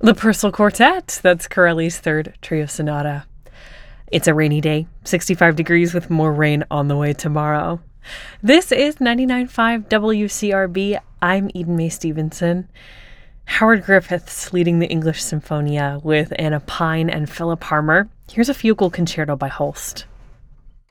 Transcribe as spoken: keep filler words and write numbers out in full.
The Purcell Quartet, that's Corelli's third trio sonata. It's a rainy day, sixty-five degrees with more rain on the way tomorrow. This is ninety-nine point five W C R B. I'm Eden Mae Stevenson. Howard Griffiths leading the English Sinfonia with Anna Pine and Philip Harmer. Here's a fugal concerto by Holst.